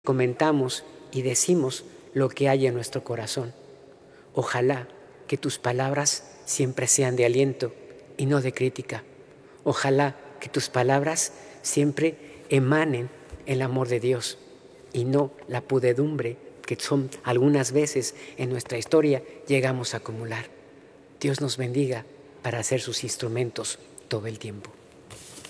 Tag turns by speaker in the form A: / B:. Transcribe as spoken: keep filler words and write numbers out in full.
A: comentamos y decimos lo que hay en nuestro corazón. Ojalá que tus palabras siempre sean de aliento y no de crítica. Ojalá que tus palabras siempre emanen el amor de Dios y no la pudedumbre que son algunas veces en nuestra historia llegamos a acumular. Dios nos bendiga para ser sus instrumentos todo el tiempo.